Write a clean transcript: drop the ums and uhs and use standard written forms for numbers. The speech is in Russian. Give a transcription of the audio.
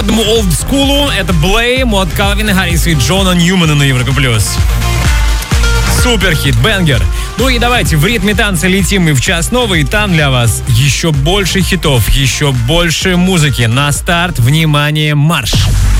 Олдскулу это Blame от Калвина Харриса и Джона Ньюмана на Европе Плюс. Суперхит, бенгер. Ну и давайте в ритме танца летим и в час новый. Там для вас еще больше хитов, еще больше музыки. На старт, внимание, марш!